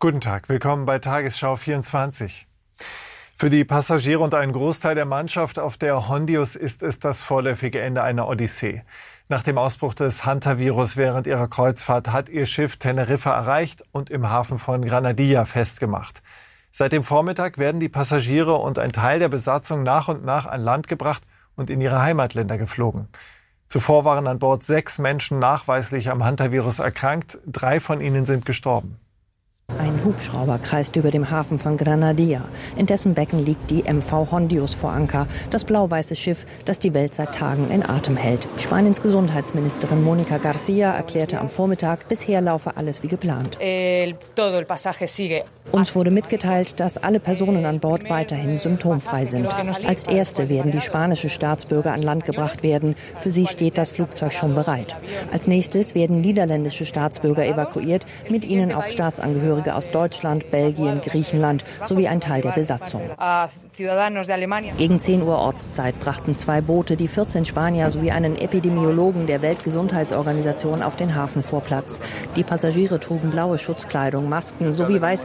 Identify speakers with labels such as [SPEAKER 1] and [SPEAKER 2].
[SPEAKER 1] Guten Tag, willkommen bei Tagesschau 24. Für die Passagiere und einen Großteil der Mannschaft auf der Hondius ist es das vorläufige Ende einer Odyssee. Nach dem Ausbruch des Hantavirus während ihrer Kreuzfahrt hat ihr Schiff Teneriffa erreicht und im Hafen von Granadilla festgemacht. Seit dem Vormittag werden die Passagiere und ein Teil der Besatzung nach und nach an Land gebracht und in ihre Heimatländer geflogen. Zuvor waren an Bord 6 Menschen nachweislich am Hantavirus erkrankt, 3 von ihnen sind gestorben.
[SPEAKER 2] Ein Hubschrauber kreist über dem Hafen von Granadilla. In dessen Becken liegt die MV Hondius vor Anker, das blau-weiße Schiff, das die Welt seit Tagen in Atem hält. Spaniens Gesundheitsministerin Mónica García erklärte am Vormittag, bisher laufe alles wie geplant. Uns wurde mitgeteilt, dass alle Personen an Bord weiterhin symptomfrei sind. Als Erste werden die spanischen Staatsbürger an Land gebracht werden. Für sie steht das Flugzeug schon bereit. Als nächstes werden niederländische Staatsbürger evakuiert, mit ihnen auch Staatsangehörige aus Deutschland, Belgien, Griechenland sowie ein Teil der Besatzung. Gegen 10 Uhr Ortszeit brachten 2 Boote die 14 Spanier sowie einen Epidemiologen der Weltgesundheitsorganisation auf den Hafenvorplatz. Die Passagiere trugen blaue Schutzkleidung, Masken sowie weiße